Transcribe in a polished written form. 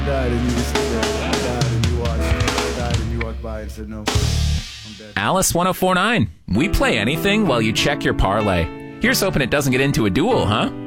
died and you were still there. I died and you watched. I died and you walked by and said no. I'm dead. Alice 1049. We play anything while you check your parlay. Here's hoping it doesn't get into a duel, huh?